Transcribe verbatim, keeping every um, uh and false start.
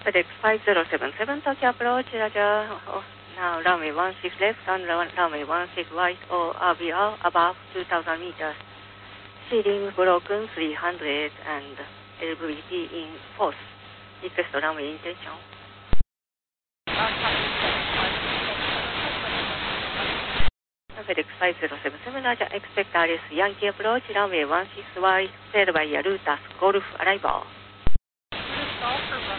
FedEx five zero seven seven Tokyo approach, Roger. Oh, now runway one six left and runway one six right or R B R above two thousand meters. Ceiling broken three hundred and L V T in fourth. Request runway intention. FedEx five zero seven seven, Roger. Expect R S Yankee approach, runway one six right, sailed by Yarutas Golf arrival. Golf or